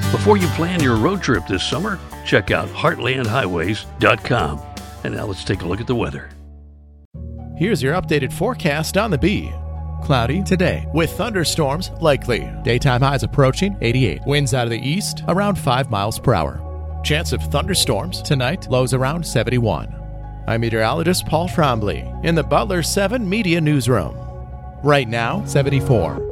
Before you plan your road trip this summer, check out heartlandhighways.com. And now let's take a look at the weather. Here's your updated forecast on the Bee. Cloudy today with thunderstorms likely. Daytime highs approaching 88. Winds out of the east around 5 miles per hour. Chance of thunderstorms tonight, lows around 71. I'm meteorologist Paul Trombley in the Butler 7 Media Newsroom. Right now, 74.